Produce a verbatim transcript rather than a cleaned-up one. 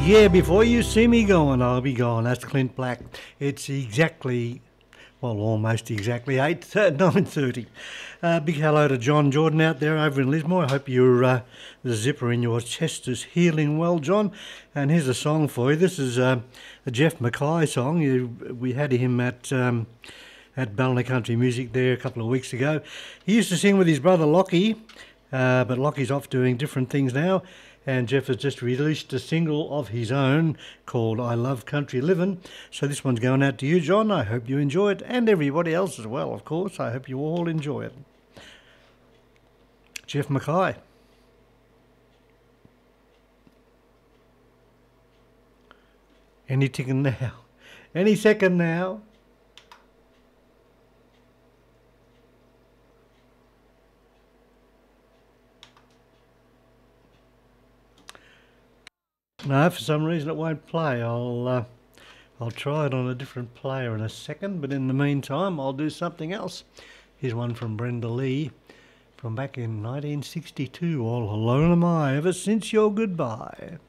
Yeah, before you see me going, I'll be gone. That's Clint Black. It's exactly, well, almost exactly eight, nine thirty. Uh, big hello to John Jordan out there over in Lismore. I hope your uh, the zipper in your chest is healing well, John. And here's a song for you. This is uh, a Jeff Mackay song. You, we had him at um, at Ballina Country Music there a couple of weeks ago. He used to sing with his brother Lockie, uh, but Lockie's off doing different things now. And Jeff has just released a single of his own called I Love Country Livin'. So this one's going out to you, John. I hope you enjoy it, and everybody else as well, of course. I hope you all enjoy it. Jeff Mackay. Any ticking now. Any second now. No, for some reason it won't play. I'll uh, I'll try it on a different player in a second, but in the meantime I'll do something else. Here's one from Brenda Lee from back in nineteen sixty-two. All alone am I ever since your goodbye.